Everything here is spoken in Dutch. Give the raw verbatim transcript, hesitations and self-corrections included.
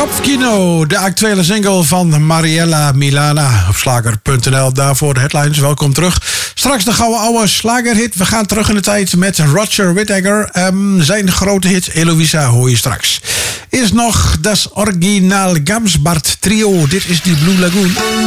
Kopfkino, de actuele single van Mariella Milana op slager punt n l. Daarvoor de headlines, welkom terug. Straks de gouden oude slagerhit. We gaan terug in de tijd met Roger Whittaker. Um, zijn grote hit Eloisa hoor je straks. Eerst nog das Original Gamsbart Trio. Dit is die Blue Lagoon.